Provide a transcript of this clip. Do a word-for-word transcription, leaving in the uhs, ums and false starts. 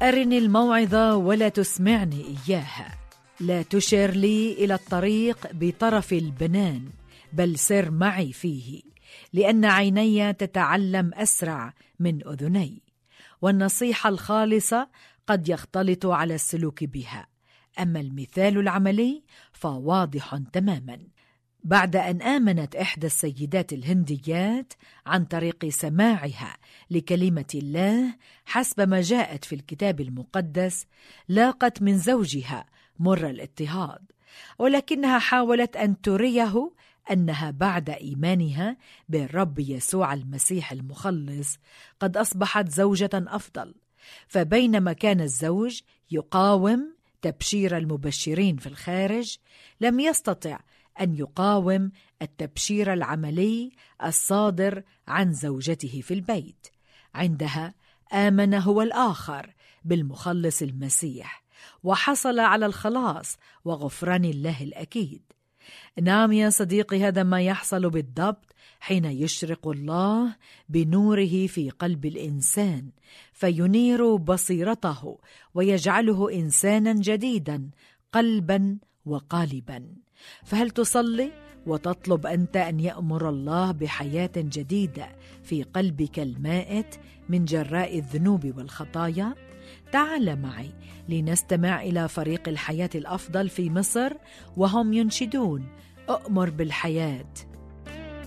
أرني الموعظة ولا تسمعني إياها، لا تشر لي إلى الطريق بطرف البنان، بل سر معي فيه، لأن عيني تتعلم أسرع من أذني، والنصيحة الخالصة قد يختلط على السلوك بها، أما المثال العملي فواضح تماما. بعد أن آمنت إحدى السيدات الهنديات عن طريق سماعها لكلمة الله حسب ما جاءت في الكتاب المقدس، لاقت من زوجها مر الاضطهاد، ولكنها حاولت أن تريه أنها بعد إيمانها بالرب يسوع المسيح المخلص قد أصبحت زوجة أفضل. فبينما كان الزوج يقاوم تبشير المبشرين في الخارج، لم يستطع أن يقاوم التبشير العملي الصادر عن زوجته في البيت. عندها آمن هو الآخر بالمخلص المسيح، وحصل على الخلاص وغفران الله الأكيد. نعم يا صديقي، هذا ما يحصل بالضبط حين يشرق الله بنوره في قلب الإنسان، فينير بصيرته ويجعله إنسانا جديدا قلبا وقالبا. فهل تصلي وتطلب أنت أن يأمر الله بحياة جديدة في قلبك المائت من جراء الذنوب والخطايا؟ تعال معي لنستمع إلى فريق الحياة الأفضل في مصر، وهم ينشدون: أؤمر بالحياة